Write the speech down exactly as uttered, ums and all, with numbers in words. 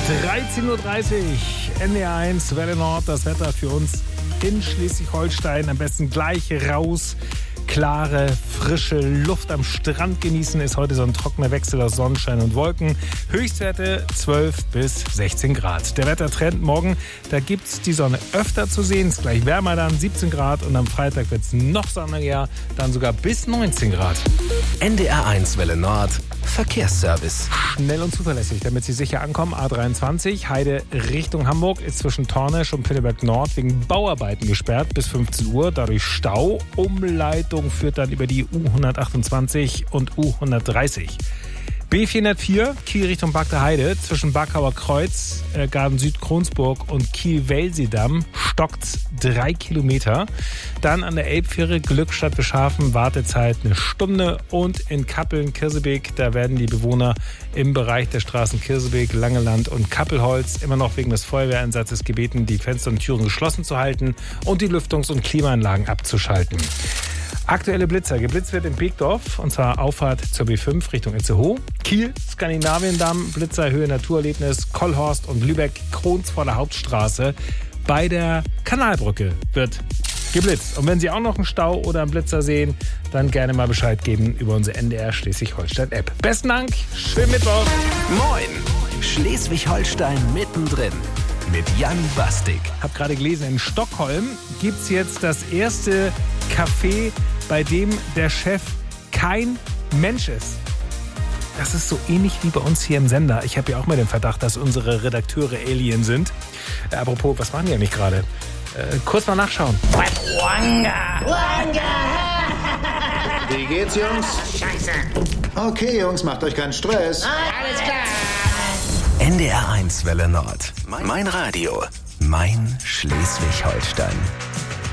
dreizehn Uhr dreißig, N D R eins, Welle Nord, das Wetter für uns in Schleswig-Holstein. Am besten gleich raus. Klare, frische Luft am Strand genießen. Ist heute so ein trockener Wechsel aus Sonnenschein und Wolken. Höchstwerte zwölf bis sechzehn Grad. Der Wettertrend morgen, da gibt es die Sonne öfter zu sehen. Ist gleich wärmer dann, siebzehn Grad. Und am Freitag wird es noch sonniger, dann sogar bis neunzehn Grad. N D R eins Welle Nord, Verkehrsservice. Schnell und zuverlässig, damit Sie sicher ankommen. A dreiundzwanzig, Heide Richtung Hamburg, ist zwischen Tornesch und Pinneberg Nord wegen Bauarbeiten gesperrt bis fünfzehn Uhr. Dadurch Stau. Umleitung führt dann über die U hundertachtundzwanzig und U hundertdreißig. B vierhundertvier, Kiel Richtung Bagder Heide, zwischen Backauer Kreuz, äh, Garden Süd-Kronsburg und Kiel-Welsedamm stockt's drei Kilometer. Dann an der Elbfähre Glückstadt Bischhafen, Wartezeit eine Stunde. Und in Kappeln-Kirsebeek, da werden die Bewohner im Bereich der Straßen Kirsebeek, Langeland und Kappelholz immer noch wegen des Feuerwehreinsatzes gebeten, die Fenster und Türen geschlossen zu halten und die Lüftungs- und Klimaanlagen abzuschalten. Aktuelle Blitzer. Geblitzt wird in Beekdorf, und zwar Auffahrt zur B fünf Richtung Itzehoe. Kiel, Skandinaviendamm, Blitzer, Höhe Naturerlebnis, Kollhorst und Lübeck, Krons vor der Hauptstraße. Bei der Kanalbrücke wird geblitzt. Und wenn Sie auch noch einen Stau oder einen Blitzer sehen, dann gerne mal Bescheid geben über unsere N D R Schleswig-Holstein-App. Besten Dank, schönen Mittwoch. Moin, Schleswig-Holstein mittendrin. Mit Jan Bastik. Hab gerade gelesen, in Stockholm gibt es jetzt das erste Café, bei dem der Chef kein Mensch ist. Das ist so ähnlich wie bei uns hier im Sender. Ich habe ja auch mal den Verdacht, dass unsere Redakteure Alien sind. Äh, apropos, was machen die eigentlich gerade? Äh, kurz mal nachschauen. Wie geht's, Jungs? Scheiße. Okay, Jungs, macht euch keinen Stress. Alles klar. N D R eins Welle Nord. Mein Radio. Mein Schleswig-Holstein.